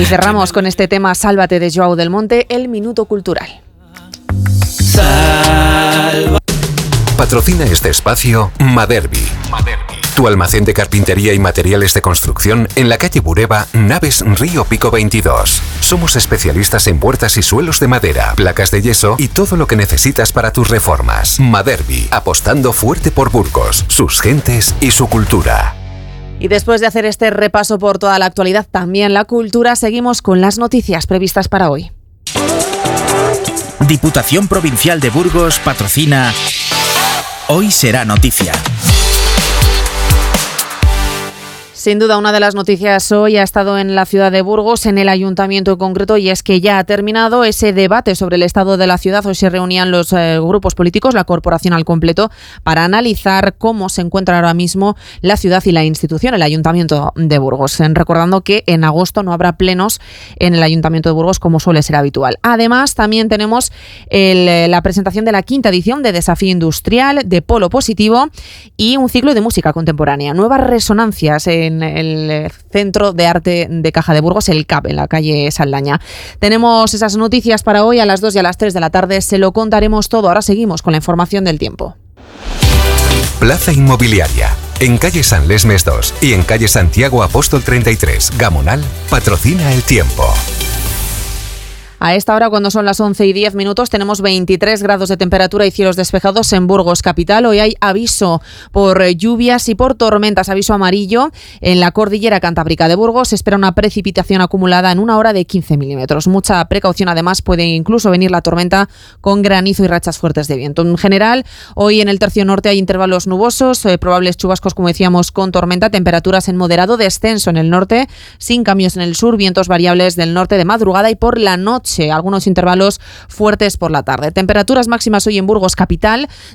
Y cerramos con este tema Sálvate de Joao del Monte, el Minuto Cultural. Patrocina este espacio Maderbi. Tu almacén de carpintería y materiales de construcción en la calle Bureba, Naves Río Pico 22. Somos especialistas en puertas y suelos de madera, placas de yeso y todo lo que necesitas para tus reformas. Maderbi, apostando fuerte por Burgos, sus gentes y su cultura. Y después de hacer este repaso por toda la actualidad, también la cultura, seguimos con las noticias previstas para hoy. Diputación Provincial de Burgos patrocina Hoy Será Noticia. Sin duda, una de las noticias hoy ha estado en la ciudad de Burgos, en el ayuntamiento en concreto, y es que ya ha terminado ese debate sobre el estado de la ciudad. Hoy se reunían los grupos políticos, la corporación al completo, para analizar cómo se encuentra ahora mismo la ciudad y la institución, el ayuntamiento de Burgos. Recordando que en agosto no habrá plenos en el ayuntamiento de Burgos, como suele ser habitual. Además, también tenemos la presentación de la 5ª edición de Desafío Industrial, de Polo Positivo y un ciclo de música contemporánea. Nuevas resonancias en el Centro de Arte de Caja de Burgos, el CAP, en la calle Saldaña. Tenemos esas noticias para hoy. A las 2 y a las 3 de la tarde se lo contaremos todo. Ahora seguimos con la información del tiempo. Plaza Inmobiliaria. En calle San Lesmes 2 y en calle Santiago Apóstol 33, Gamonal, patrocina el tiempo. A esta hora, cuando son las 11:10, tenemos 23 grados de temperatura y cielos despejados en Burgos capital. Hoy hay aviso por lluvias y por tormentas, aviso amarillo en la cordillera cantábrica de Burgos. Se espera una precipitación acumulada en una hora de 15 milímetros. Mucha precaución, además, puede incluso venir la tormenta con granizo y rachas fuertes de viento. En general, hoy en el tercio norte hay intervalos nubosos, probables chubascos, como decíamos, con tormenta, temperaturas en moderado descenso en el norte, sin cambios en el sur, vientos variables del norte de madrugada y por la noche, algunos intervalos fuertes por la tarde. Temperaturas máximas hoy en Burgos capital